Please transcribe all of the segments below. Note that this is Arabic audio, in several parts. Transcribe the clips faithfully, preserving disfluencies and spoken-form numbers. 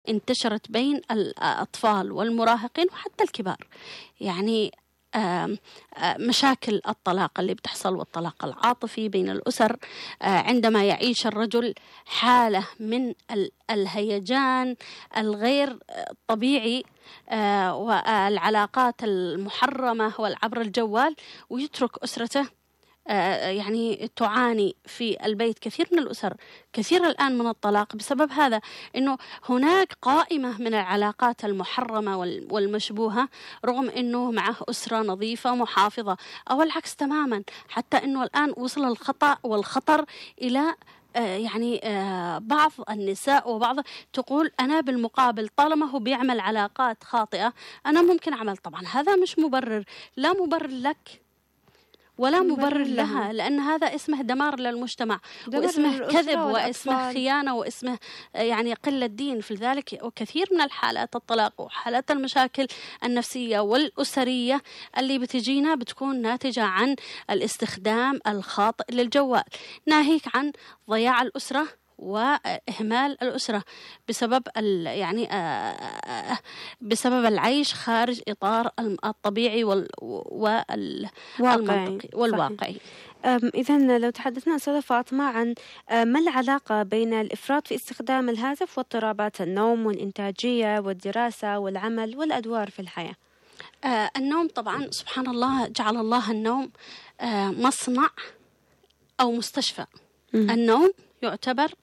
انتشرت بين الأطفال والمراهقين وحتى الكبار. يعني آم آم مشاكل الطلاق اللي بتحصل والطلاق العاطفي بين الأسر، عندما يعيش الرجل حالة من الهيجان الغير طبيعي والعلاقات المحرمة والعبر الجوال، ويترك أسرته يعني تعاني في البيت. كثير من الأسر كثير الآن من الطلاق بسبب هذا، إنه هناك قائمة من العلاقات المحرمة والمشبوهة، رغم إنه معه أسرة نظيفة محافظة، أو العكس تماما، حتى إنه الآن وصل الخطأ والخطر إلى يعني بعض النساء وبعض تقول أنا بالمقابل طالما هو بيعمل علاقات خاطئة أنا ممكن أعمل. طبعا هذا مش مبرر، لا مبرر لك ولا مبرر لها، لأن هذا اسمه دمار للمجتمع، واسمه كذب، واسمه خيانة، واسمه يعني قلة دين. في ذلك وكثير من الحالات الطلاق وحالات المشاكل النفسية والأسرية اللي بتجينا بتكون ناتجة عن الاستخدام الخاطئ للجوال، ناهيك عن ضياع الأسرة وإهمال الأسرة بسبب يعني بسبب العيش خارج إطار الطبيعي والمنطقي والواقعي. إذن لو تحدثنا أستاذة فاطمة عن ما العلاقة بين الإفراط في استخدام الهاتف واضطرابات النوم والإنتاجية والدراسة والعمل والأدوار في الحياة؟ آه النوم طبعا سبحان الله جعل الله النوم آه مصنع أو مستشفى. م- النوم يعتبر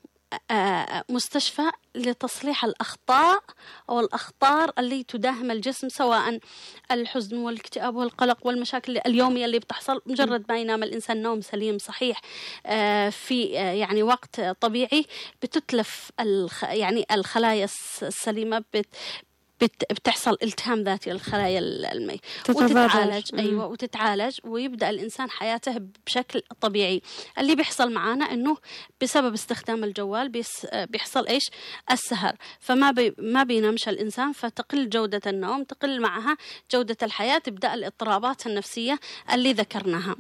مستشفى لتصليح الأخطاء أو الأخطار اللي تداهم الجسم، سواء الحزن والاكتئاب والقلق والمشاكل اليومية اللي بتحصل. مجرد ما ينام الإنسان نوم سليم صحيح في يعني وقت طبيعي، بتتلف الخ يعني الخلايا السليمة، بت بتحصل التهام ذاتي للخلايا المي وتتعالج. أيوة وتتعالج ويبدأ الإنسان حياته بشكل طبيعي. اللي بيحصل معانا إنه بسبب استخدام الجوال بيس بيحصل إيش؟ السهر، فما بي ما بينامش الإنسان، فتقل جودة النوم، تقل معها جودة الحياة، تبدأ الاضطرابات النفسية اللي ذكرناها.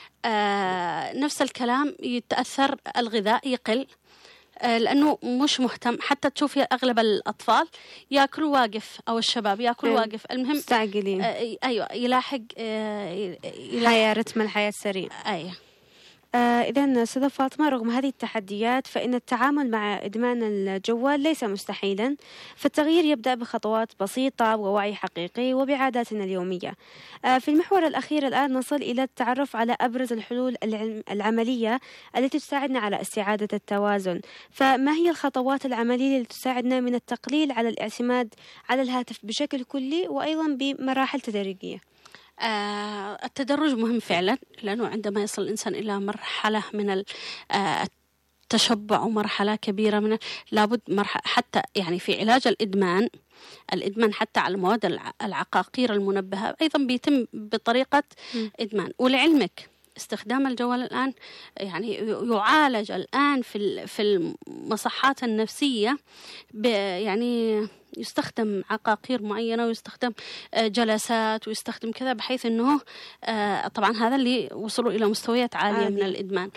آه نفس الكلام يتأثر الغذاء، يقل لأنه مش مهتم. حتى تشوفي أغلب الأطفال يأكلوا واقف، أو الشباب يأكلوا واقف، المهم مستعجلين. آه أيوة يلاحق آه حياة رتم الحياة السريع. أيوة. آه إذن أستاذة فاطمة، رغم هذه التحديات فإن التعامل مع إدمان الجوال ليس مستحيلا، فالتغيير يبدأ بخطوات بسيطة ووعي حقيقي وبعاداتنا اليومية. آه في المحور الأخير الآن نصل إلى التعرف على أبرز الحلول العملية التي تساعدنا على استعادة التوازن. فما هي الخطوات العملية التي تساعدنا من التقليل على الاعتماد على الهاتف بشكل كلي، وأيضا بمراحل تدريجية؟ آه التدرج مهم فعلا، لأنه عندما يصل الإنسان إلى مرحلة من التشبع ومرحلة كبيرة من لابد مرحلة حتى يعني في علاج الإدمان. الإدمان حتى على المواد العقاقير المنبهة أيضا بيتم بطريقة م. إدمان. ولعلمك استخدام الجوال الآن يعني يعالج الآن في في المصحات النفسية، يعني يستخدم عقاقير معينة، ويستخدم جلسات، ويستخدم كذا، بحيث أنه طبعا هذا اللي وصلوا إلى مستويات عالية عادي من الإدمان.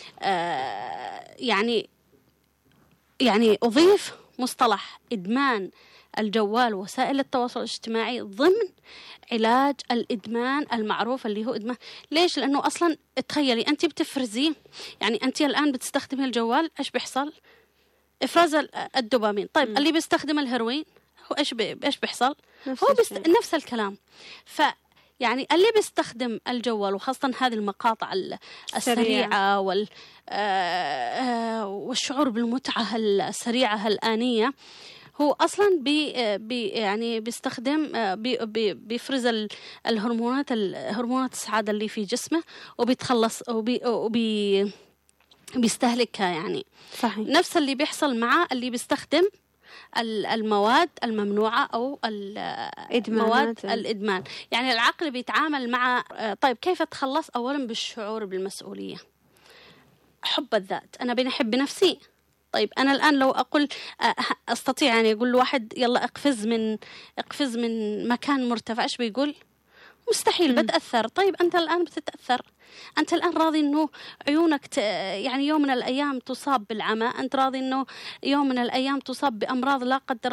يعني يعني أضيف مصطلح إدمان الجوال وسائل التواصل الاجتماعي ضمن علاج الإدمان المعروف اللي هو إدمان. ليش؟ لأنه أصلا تخيلي أنت بتفرزي، يعني أنت الآن بتستخدمي الجوال، إيش بيحصل؟ إفراز الدوبامين. طيب م. اللي بيستخدم الهيروين هو إيش بي... إيش بيحصل؟ هو بيست... نفس الكلام. ف يعني اللي بيستخدم الجوال، وخاصة هذه المقاطع السريعة وال آه والشعور بالمتعة السريعة الآنية، هو أصلاً بي بي يعني بيستخدم بي بي بيفرز الهرمونات الهرمونات السعادة اللي في جسمه، وبيتخلص وبي وبي بيستهلكها. يعني صحيح. نفس اللي بيحصل مع اللي بيستخدم المواد الممنوعة أو المواد الإدمان. يعني العقل بيتعامل مع طيب كيف أتخلص؟ أولاً بالشعور بالمسؤولية، حب الذات، أنا بنحب نفسي. طيب أنا الآن لو أقول أستطيع يعني أقول لواحد يلا اقفز من اقفز من مكان مرتفع، إيش بيقول؟ مستحيل، بتأثر. طيب أنت الآن بتتأثر، أنت الآن راضي إنه عيونك ت... يعني يوم من الأيام تصاب بالعمى، أنت راضي إنه يوم من الأيام تصاب بأمراض لا قدر